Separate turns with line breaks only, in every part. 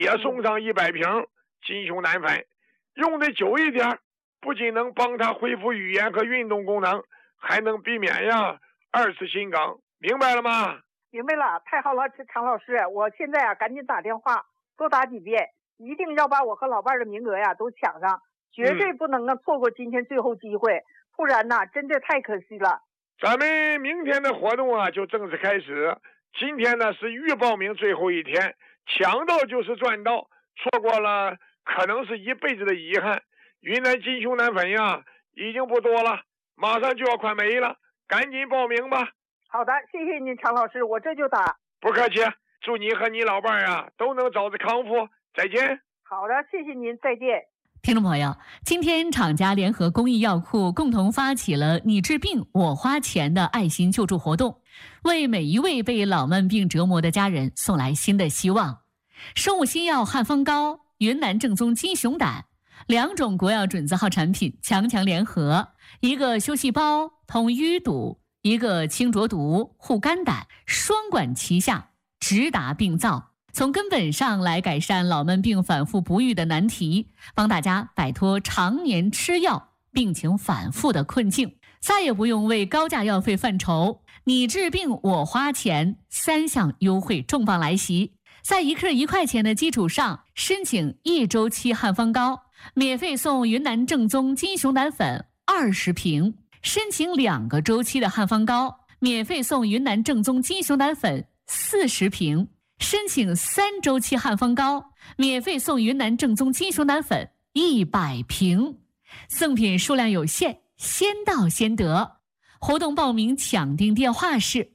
也送上100瓶金熊胆粉，用的久一点，不仅能帮他恢复语言和运动功能，还能避免2次心梗，明白了吗？
明白了，太好了，常老师，我现在赶紧打电话，多打几遍，一定要把我和老伴的名额都抢上，绝对不能错过今天最后机会，不然真的太可惜了。
咱们明天的活动就正式开始，今天呢是预报名最后一天，抢到就是赚到，错过了可能是一辈子的遗憾。云南金熊胆粉已经不多了，马上就要快没了，赶紧报名吧。
好的，谢谢您，常老师，我这就打。
不客气，祝你和你老伴都能早日康复，再见。
好的，谢谢您，再见。
听众朋友，今天厂家联合公益药库共同发起了你治病我花钱的爱心救助活动，为每一位被老慢病折磨的家人送来新的希望。生物新药汉方膏、云南正宗金熊胆2种国药准字号产品强联合，一个修细胞通淤堵，一个清浊毒护肝胆，双管齐下，直达病灶，从根本上来改善老慢病反复不愈的难题，帮大家摆脱常年吃药病情反复的困境，再也不用为高价药费犯愁。你治病我花钱3项优惠重磅来袭，在1克1块钱的基础上，申请1周期汉方膏，免费送云南正宗金熊胆粉20瓶；申请2个周期的汉方膏，免费送云南正宗金熊胆粉40瓶；申请3周期汉方膏，免费送云南正宗金熊胆粉100瓶。赠品数量有限，先到先得。活动报名抢订电话是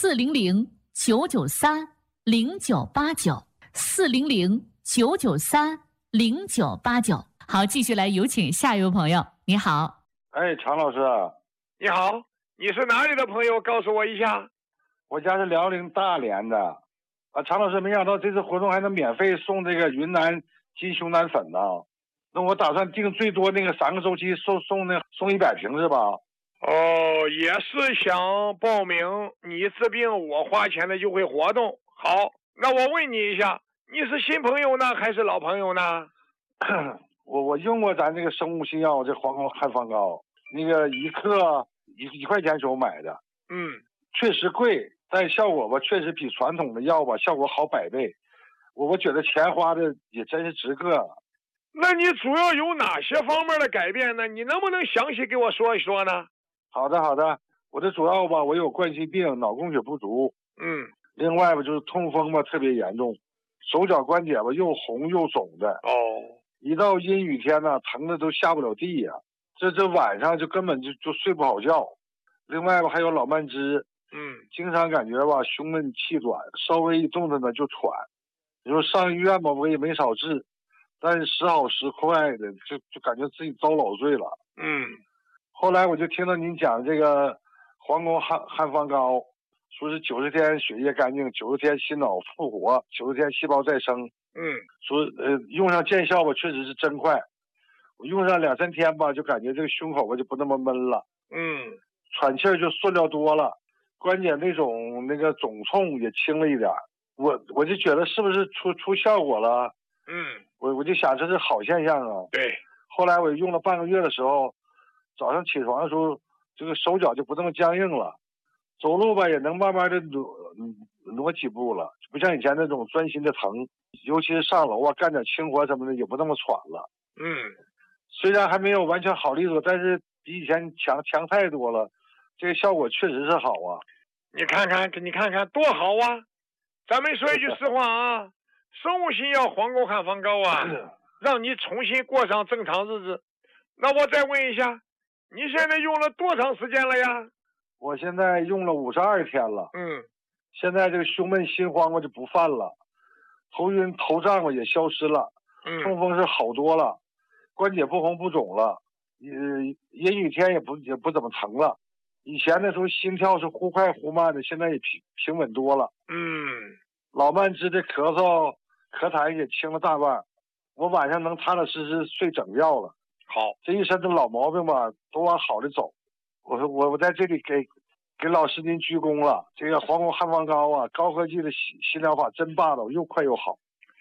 400-993-0989，400-993-0989。好，继续来有请下一位朋友。你好。
常老师。
你好，你是哪里的朋友？告诉我一下。
我家是辽宁大连的。常老师，没想到这次活动还能免费送这个云南金熊胆粉呢。那我打算订最多那个3个周期送100瓶是吧？
也是想报名你治病我花钱的优惠活动。好，那我问你一下，你是新朋友呢还是老朋友呢？
我用过咱这个生物新药，这黄芩汉方膏，那个1克1块钱时候买的。确实贵，但效果吧确实比传统的药吧效果好100倍。我觉得钱花的也真是值个。
那你主要有哪些方面的改变呢？你能不能详细给我说一说呢？
好的，我这主要吧，我有冠心病、脑供血不足，另外吧就是痛风吧特别严重，手脚关节吧又红又肿的，一到阴雨天呢，疼的都下不了地呀，这晚上就根本就睡不好觉。另外吧还有老慢支，经常感觉吧胸闷气短，稍微一动弹呢就喘。你说上医院吧，我也没少治，但是时好时坏的，就感觉自己遭老罪了。后来我就听到您讲这个黄芩汉方膏，说是90天血液干净，90天心脑复活，90天细胞再生。说用上见效吧，确实是真快。我用上2、3天吧，就感觉这个胸口吧就不那么闷了。喘气儿就顺溜多了，关键那个肿痛也轻了一点。我就觉得是不是出效果了？我就想这是好现象啊。
对。
后来我用了半个月的时候，早上起床的时候，这个手脚就不那么僵硬了，走路吧也能慢慢的挪几步了，不像以前那种钻心的疼，尤其是上楼干点轻活什么的也不那么喘了。虽然还没有完全好利索，但是比以前强太多了，这个效果确实是好啊。
你看看多好啊！咱们说一句实话生物新药黄芩汉方膏让你重新过上正常日子。那我再问一下，你现在用了多长时间了呀？
我现在用了52天了。现在这个胸闷心慌我就不犯了，头晕头胀也消失了，痛风是好多了，关节不红不肿了，阴雨天也不怎么疼了。以前的时候心跳是忽快忽慢的，现在也平稳多了。老慢支的咳嗽咳痰也轻了大半，我晚上能踏踏实实睡整觉了。
好，
这一身的老毛病吧都往好的走。我在这里给老师您鞠躬了。这个黄芩汉方膏高科技的新疗法真霸道，又快又好。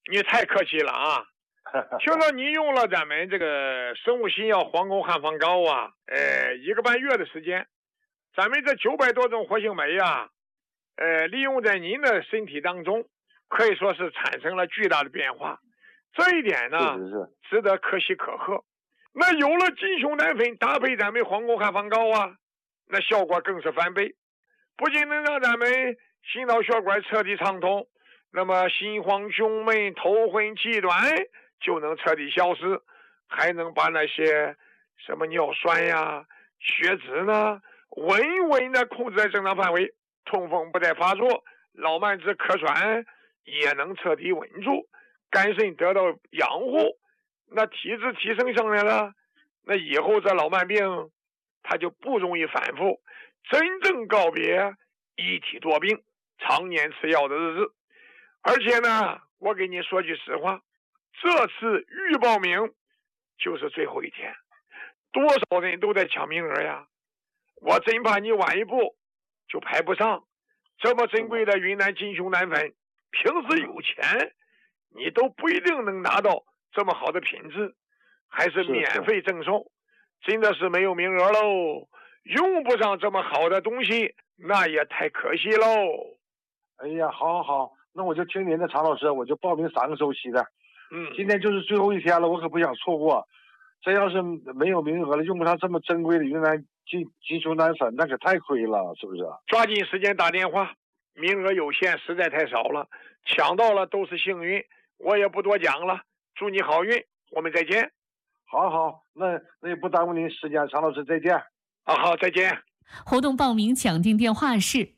你太客气了啊！听说你用了咱们这个生物新药黄宫汉方膏啊，1个半月的时间，咱们这900多种活性酶啊，利用在您的身体当中，可以说是产生了巨大的变化。这一点呢，值得可喜可贺。那有了金熊胆粉搭配咱们黄宫汉方膏啊，那效果更是翻倍，不仅能让咱们心脑血管彻底畅通，那么心慌胸闷头昏气短就能彻底消失，还能把那些什么尿酸呀血脂呢稳稳的控制在正常范围，痛风不再发作，老慢支咳喘也能彻底稳住，肝肾得到养护，那体质提升上来了，那以后这老慢病它就不容易反复，真正告别一体多病常年吃药的日子。而且呢，我给你说句实话，这次预报名就是最后一天，多少人都在抢名额呀，我真怕你晚一步就排不上。这么珍贵的云南金熊胆粉，平时有钱你都不一定能拿到这么好的品质，还是免费赠送，真的是没有名额喽，用不上这么好的东西，那也太可惜喽。
哎呀，好，那我就听您的，常老师，我就报名3个周期的。今天就是最后一天了，我可不想错过。真要是没有名额了，用不上这么珍贵的云南金熊胆粉，那可太亏了，是不是？
抓紧时间打电话，名额有限，实在太少了，抢到了都是幸运，我也不多讲了，祝你好运，我们再见。
好，那也不耽误您时间，常老师再见。
好，再见。
活动报名抢订电话是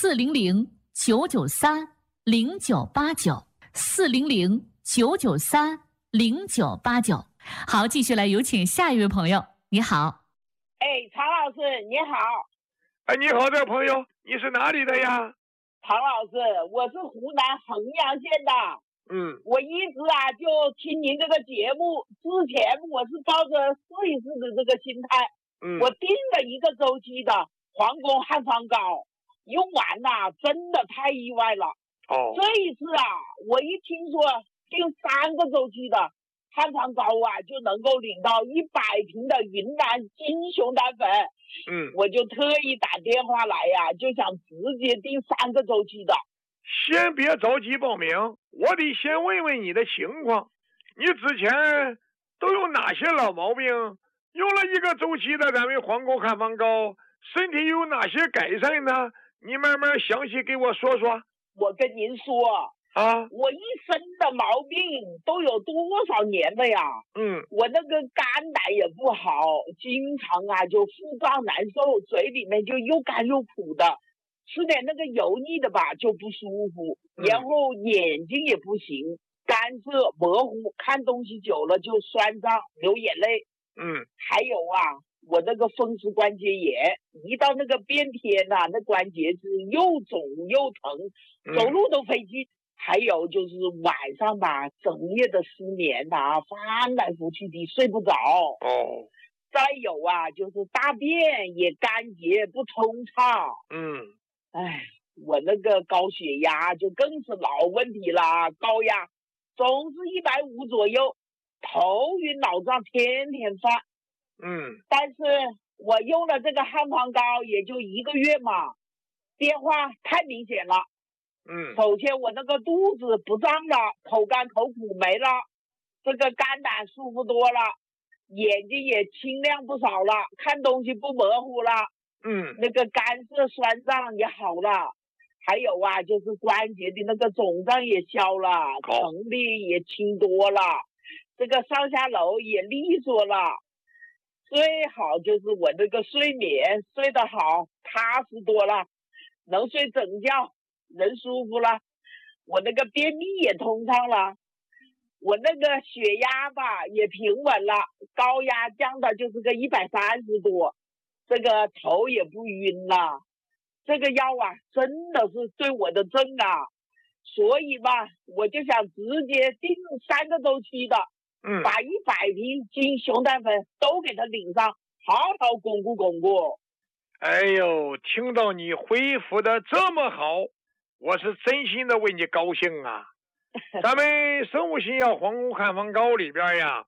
400-993-0989，400-993-0989。好，继续来有请下一位朋友。你好。
常老师你好。
你好，这位朋友，你是哪里的呀？
常老师，我是湖南衡阳县的。我一直就听您这个节目，之前我是抱着试一试的这个心态，我订了1个周期的黄宫汉方膏，用完真的太意外了。这一次我一听说订3个周期的汉方膏就能够领到100瓶的云南金熊胆粉，我就特意打电话来就想直接订3个周期的。
先别着急报名，我得先问问你的情况，你之前都有哪些老毛病？用了1个周期的咱们黄宫汉方膏，身体有哪些改善呢？你慢慢详细给我说说。
我跟您说我一身的毛病都有多少年了呀？我那个肝胆也不好，经常就腹胀难受，嘴里面就又干又苦的，吃点那个油腻的就不舒服，然后眼睛也不行，干涩模糊，看东西久了就酸胀流眼泪。还有我那个风湿关节炎，一到那个变天那关节是又肿又疼，走路都费劲。还有就是晚上整夜的失眠翻来覆去的睡不着。再有就是大便也干结不通畅。我那个高血压就更是老问题了，高压总是150左右，头晕脑胀天天犯。但是我用了这个汉方膏也就1个月嘛，变化太明显了。首先我那个肚子不胀了，口干口苦没了，这个肝胆舒服多了，眼睛也清亮不少了，看东西不模糊了。那个干涩酸胀也好了。还有就是关节的那个肿胀也消了，疼力也轻多了，这个上下楼也利索了。最好就是我这个睡眠睡得好，踏实多了，能睡整觉，人舒服了。我那个便秘也通畅了，我那个血压也平稳了，高压降的就是个130多，这个头也不晕了。这个药真的是对我的症所以我就想直接订3个周期的，把100瓶金熊胆粉都给他领上，好好巩固巩固。
哎呦，听到你恢复的这么好，我是真心的为你高兴啊！ 咱们生物新药黄宫汉方膏里边呀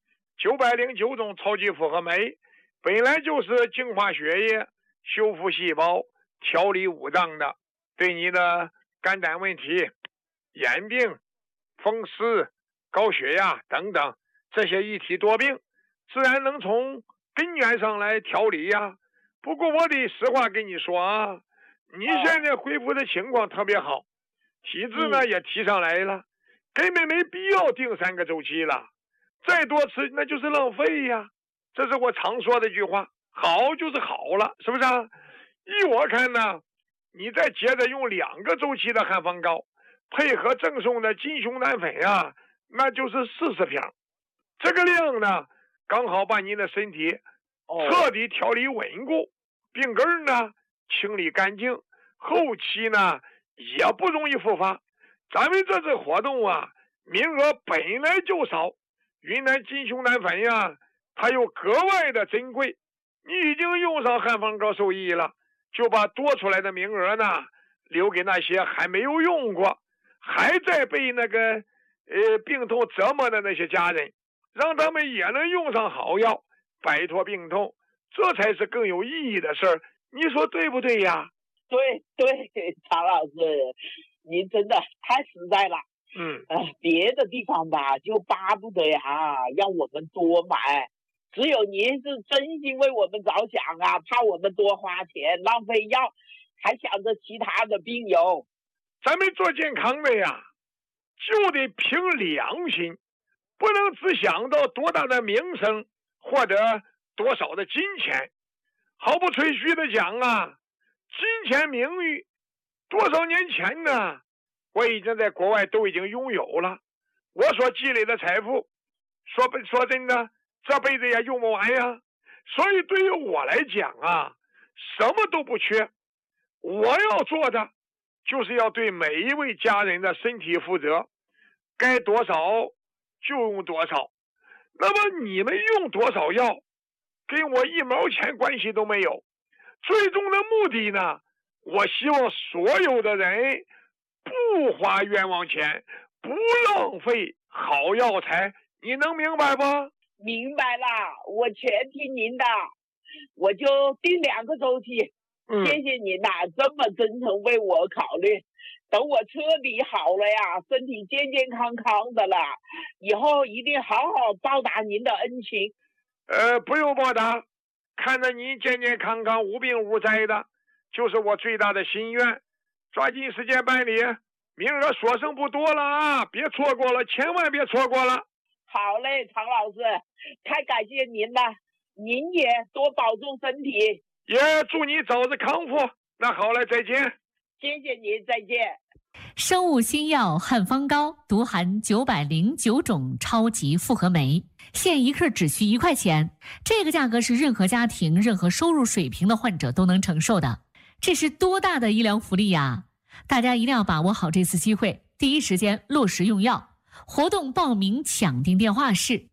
，909种超级复合酶，本来就是净化血液、修复细胞、调理五脏的，对你的肝胆问题、眼病、风湿、高血压等等这些一体多病，自然能从根源上来调理呀。不过我得实话跟你说啊，你现在恢复的情况特别好，体质呢也提上来了，根本没必要定3个周期了，再多吃那就是浪费呀。这是我常说的一句话，好就是好了，是不是啊？依我看呢，你再接着用2个周期的汉方膏，配合赠送的金熊胆粉啊，那就是40瓶。这个量呢，刚好把您的身体彻底调理稳固，病根呢清理干净，后期呢也不容易复发。咱们这次活动啊，名额本来就少，云南金熊胆粉呀，它又格外的珍贵。你已经用上汉方膏受益了，就把多出来的名额呢留给那些还没有用过，还在被那个病痛折磨的那些家人，让他们也能用上好药，摆脱病痛，这才是更有意义的事儿。你说对不对呀？
对，常老师，您真的太实在了。别的地方吧就巴不得呀让我们多买，只有您是真心为我们着想啊，怕我们多花钱浪费药，还想着其他的病友。
咱们做健康的呀，就得凭良心，不能只想到多大的名声或者多少的金钱。毫不吹嘘的讲啊，金钱名誉多少年前呢，我已经在国外都已经拥有了。我所积累的财富，说真的，这辈子也用不完呀。所以对于我来讲啊，什么都不缺。我要做的就是要对每一位家人的身体负责，该多少就用多少。那么你们用多少药，跟我1毛钱关系都没有。最终的目的呢，我希望所有的人不花冤枉钱，不浪费好药材，你能明白不？
明白了，我全听您的，我就定2个周期。谢谢您呐，这么真诚为我考虑。等我彻底好了呀，身体健健康康的了，以后一定好好报答您的恩情。
不用报答，看着您健健康康无病无灾的，就是我最大的心愿。抓紧时间办理，名额所剩不多了啊，别错过了，千万别错过了。
好嘞，常老师，太感谢您了，您也多保重身体，
也祝你早日康复。那好了，再见。
谢谢您，再见。
生物新药汉方膏独含909种超级复合酶，现1克只需1块钱，这个价格是任何家庭、任何收入水平的患者都能承受的。这是多大的医疗福利呀！大家一定要把握好这次机会，第一时间落实用药。活动报名抢订电话是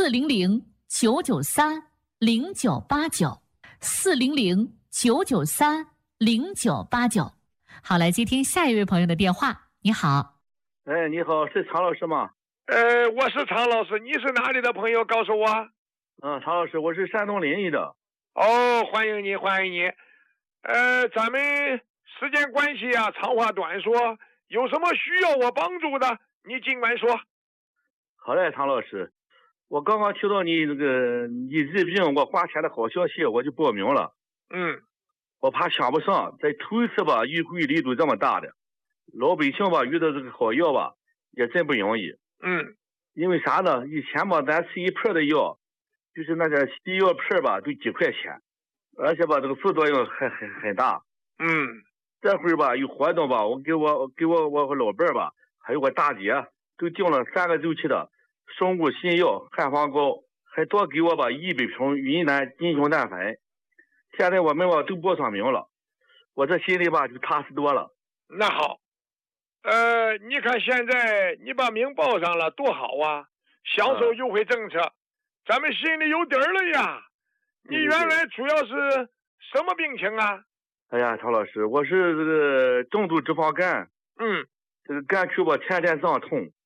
400-993-0989，400-993-0989。好，来接听下一位朋友的电话。你好。
你好，是常老师吗？
我是常老师，你是哪里的朋友？告诉我。
常老师，我是山东临沂的。
欢迎你，欢迎你。咱们时间关系啊，长话短说，有什么需要我帮助的，你尽管说。
好嘞，常老师，我刚刚听到你治病我花钱的好消息，我就报名了。我怕抢不上，在头一次吧，优惠力度这么大的，老百姓吧遇到这个好药吧，也真不容易。因为啥呢？以前吧，咱吃一片的药，就是那个西药片吧，都几块钱，而且吧，这个副作用很大。这会儿吧有活动吧，我给我老伴儿吧，还有我大姐都订了3个周期的生物新药汉方膏，还多给我吧100瓶云南金熊胆粉。现在我们吧都报上名了，我这心里吧就踏实多了。
那好，你看现在你把名报上了，多好啊！享受优惠政策，咱们心里有底儿了呀。你原来主要是什么病情啊？
哎呀，常老师，我是这个重度脂肪肝。这个肝区吧天天胀痛，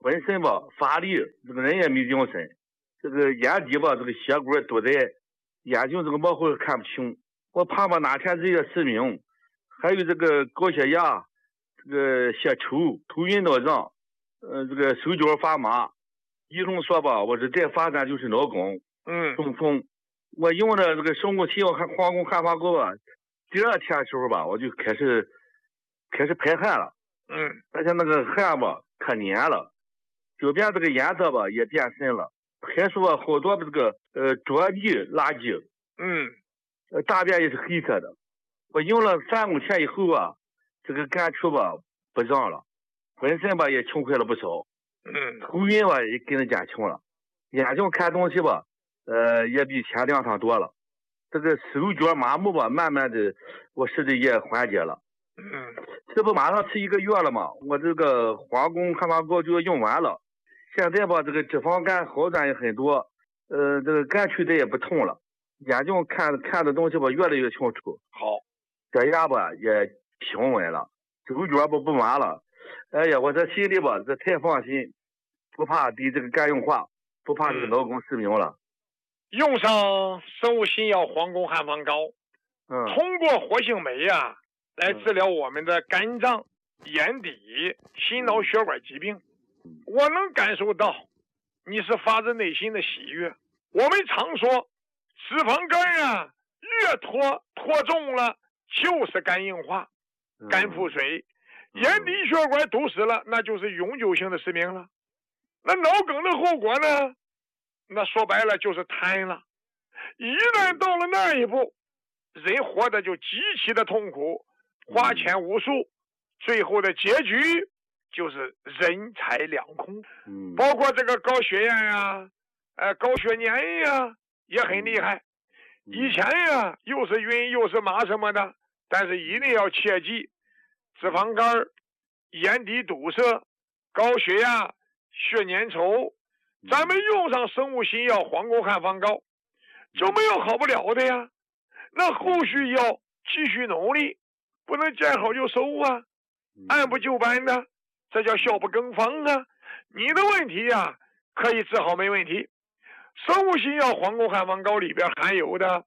浑身吧乏力，这个人也没精神，这个眼底吧这个血管堵在，眼睛这个模糊看不清。我怕吧哪天日夜失明，还有这个高血压，这个血抽，头晕脑胀，这个手脚发麻。医生说吧，我这再发展就是脑梗，中风。我用的这个生物西药皇宫汉方膏吧，第2天的时候吧，我就开始排汗了，而且那个汗吧可黏了，表面这个颜色吧也变深了，排出了好多这个着地垃圾，大便也是黑色的。我用了3-5天以后啊，这个肝区吧不胀了，浑身吧也轻快了不少，头晕吧也跟着减轻了，眼睛看东西吧也比前2趟多了，这个手脚麻木吧慢慢的我试着也缓解了。这不马上吃1个月了嘛，我这个皇宫汉方膏就要用完了，现在吧这个脂肪肝好转也很多，这个肝区的也不痛了，眼睛看的东西吧越来越清楚，
好，
血压吧也平稳了，手脚吧不麻了。哎呀，我这心里吧这太放心，不怕得这个肝硬化，不怕这个脑梗失明了。
用上生物新药皇宫汉方膏，通过活性酶啊来治疗我们的肝脏、眼底、心脑血管疾病。我能感受到你是发自内心的喜悦。我们常说脂肪肝啊越拖重了就是肝硬化、肝腹水，眼底血管堵死了那就是永久性的失明了。那脑梗的后果呢，那说白了就是瘫了。一旦到了那一步，人活得就极其的痛苦，花钱无数，最后的结局就是人财两空。包括这个高血压呀、高血粘呀也很厉害。以前呀又是晕又是麻什么的，但是一定要切记，脂肪肝、眼底堵塞、高血压、血粘稠，咱们用上生物新药皇宫汉方膏就没有好不了的呀。那后续要继续努力，不能见好就收啊，按部就班的，这叫效不更方啊。你的问题呀可以治好没问题。生物新药皇宫汉方膏里边含有的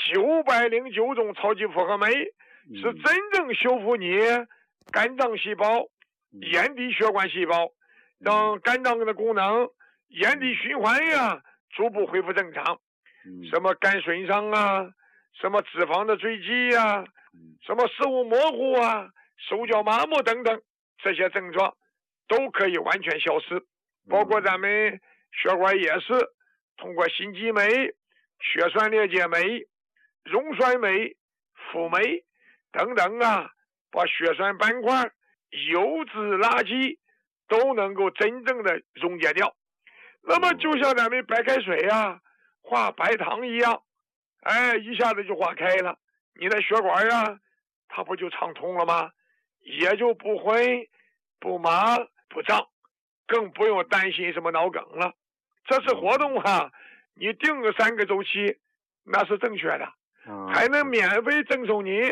909种超级复合酶，是真正修复你肝脏细胞、眼底血管细胞，让肝脏的功能、眼底循环呀逐步恢复正常。什么肝损伤啊，什么脂肪的堆积呀，什么视物模糊啊，手脚麻木等等，这些症状都可以完全消失。包括咱们血管也是通过心肌酶、血栓裂解酶、溶栓酶、辅酶等等啊，把血栓斑块、油脂垃圾都能够真正的溶解掉。那么就像咱们白开水啊化白糖一样，一下子就化开了，你的血管啊它不就畅通了吗？也就不昏不麻不胀，更不用担心什么脑梗了。这次活动你定个3个周期那是正确的，还能免费赠送你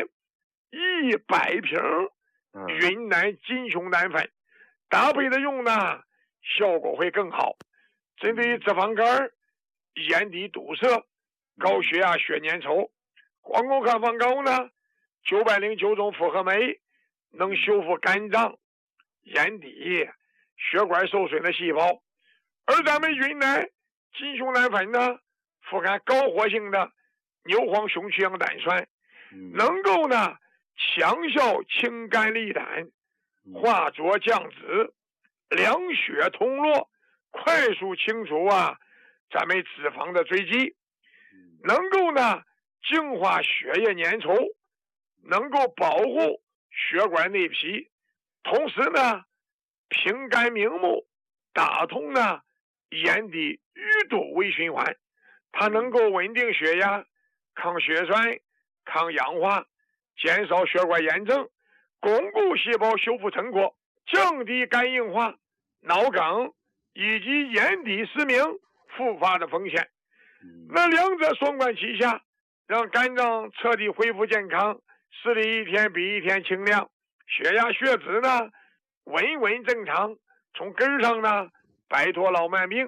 100瓶云南金熊胆粉，搭配的用呢效果会更好。针对于脂肪肝、眼底堵塞、高血压、血粘稠，皇宫汉方膏呢909种复合酶能修复肝脏、眼底血管受损的细胞，而咱们云南金熊胆粉呢富含高活性的牛黄雄曲氧胆酸，能够呢强效清肝利胆、化浊降脂、凉血通络，快速清除咱们脂肪的堆积，能够呢净化血液粘稠，能够保护血管内皮，同时呢平肝明目，打通呢眼底淤堵微循环。它能够稳定血压、抗血栓、抗氧化，减少血管炎症，巩固细胞修复成果，降低肝硬化、脑梗以及眼底失明复发的风险。那两者双管齐下，让肝脏彻底恢复健康，视力一天比一天清亮，血压血脂呢稳稳正常， 从根儿上呢摆脱老慢病。